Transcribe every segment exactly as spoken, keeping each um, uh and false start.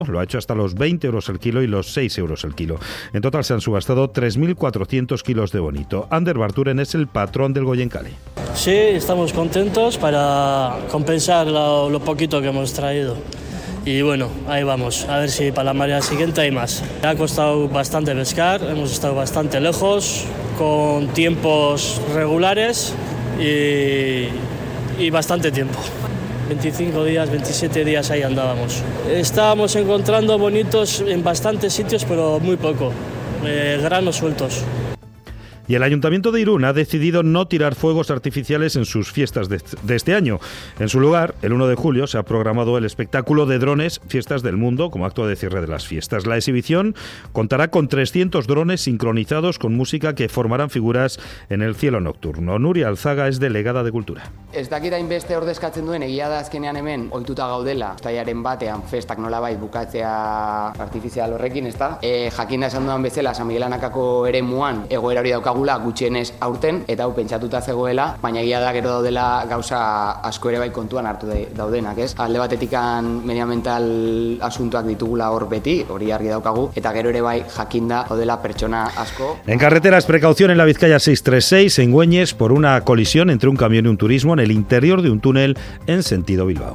Lo ha hecho hasta los veinte euros el kilo y los seis euros el kilo. En total se han subastado tres mil cuatrocientos kilos de bonito. Ander Barturen es el patrón del Goienkale. Sí, estamos contentos para compensar lo, lo poquito que hemos traído. Y bueno, ahí vamos, a ver si para la marea siguiente hay más. Ha costado bastante pescar, hemos estado bastante lejos, con tiempos regulares y, y bastante tiempo. veinticinco días, veintisiete días ahí andábamos. Estábamos encontrando bonitos en bastantes sitios, pero muy poco, eh, granos sueltos. Y el Ayuntamiento de Irún ha decidido no tirar fuegos artificiales en sus fiestas de, de este año. En su lugar, el uno de julio se ha programado el espectáculo de drones Fiestas del Mundo como acto de cierre de las fiestas. La exhibición contará con trescientos drones sincronizados con música que formarán figuras en el cielo nocturno. Nuria Alzaga es delegada de Cultura. Ez dakit hainbeste ordezkatzen duen, egia da azkenean hemen ohituta gaudela, uztailaren batean festak nolabait bukatzea artifizial horrekin, ezta? E, jakinda esan dudan bezala, San Miguel Anakako eremuan egoera hori daukagula gutxienez aurten, eta hau pentsatuta zegoela, baina egia da gero daudela gauza asko ere bai kontuan hartu daudenak, ez? Alde batetikan medioambiental asuntoak ditugula hor beti, hori argi daukagu, eta gero ere bai jakinda daudela pertsona asko. En carreteras, precaución en la Vizcaya seiscientos treinta y seis en Güeñes por una colisión entre un camión y un turismo en el interior de un túnel en sentido Bilbao.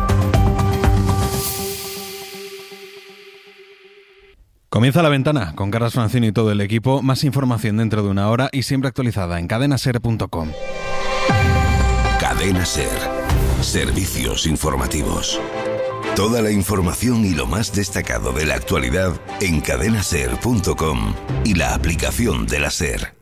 Comienza La Ventana con Carlos Francino y todo el equipo. Más información dentro de una hora y siempre actualizada en cadena ser punto com. Cadena Ser. Servicios informativos. Toda la información y lo más destacado de la actualidad en cadena ser punto com y la aplicación de la SER.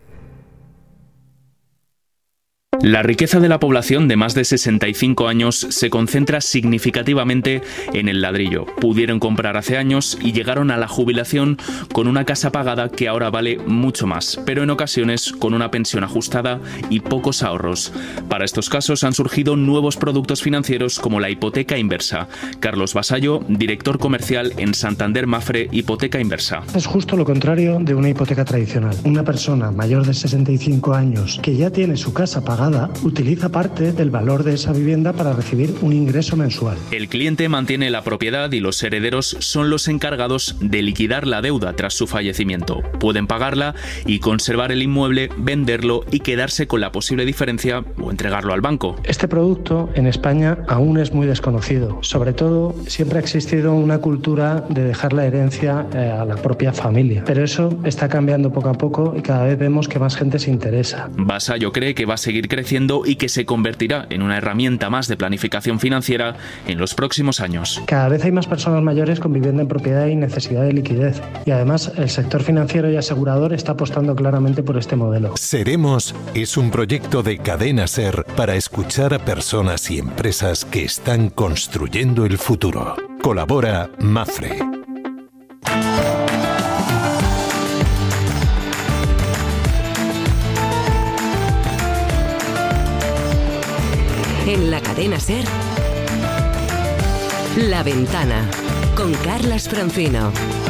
La riqueza de la población de más de sesenta y cinco años se concentra significativamente en el ladrillo. Pudieron comprar hace años y llegaron a la jubilación con una casa pagada que ahora vale mucho más, pero en ocasiones con una pensión ajustada y pocos ahorros. Para estos casos han surgido nuevos productos financieros como la hipoteca inversa. Carlos Vasallo, director comercial en Santander Mafre Hipoteca Inversa. Es justo lo contrario de una hipoteca tradicional. Una persona mayor de sesenta y cinco años que ya tiene su casa pagada utiliza parte del valor de esa vivienda para recibir un ingreso mensual. El cliente mantiene la propiedad y los herederos son los encargados de liquidar la deuda tras su fallecimiento. Pueden pagarla y conservar el inmueble, venderlo y quedarse con la posible diferencia o entregarlo al banco. Este producto en España aún es muy desconocido. Sobre todo, siempre ha existido una cultura de dejar la herencia eh, a la propia familia. Pero eso está cambiando poco a poco y cada vez vemos que más gente se interesa. Vasallo cree que va a seguir creciendo y que se convertirá en una herramienta más de planificación financiera en los próximos años. Cada vez hay más personas mayores con vivienda en propiedad y necesidad de liquidez. Y además el sector financiero y asegurador está apostando claramente por este modelo. Seremos es un proyecto de Cadena Ser para escuchar a personas y empresas que están construyendo el futuro. Colabora Mafre. En la cadena SER, La Ventana, con Carlos Francino.